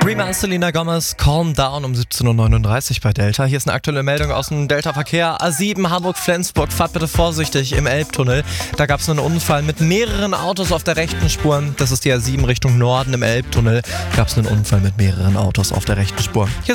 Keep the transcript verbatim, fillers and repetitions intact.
Rema, Selena Gomez, Calm Down um siebzehn Uhr neununddreißig bei Delta. Hier ist eine aktuelle Meldung aus dem Delta-Verkehr. A sieben Hamburg-Flensburg, fahrt bitte vorsichtig im Elbtunnel. Da gab es einen Unfall mit mehreren Autos auf der rechten Spur. Das ist die A sieben Richtung Norden im Elbtunnel. Gab es einen Unfall mit mehreren Autos auf der rechten Spur. Hier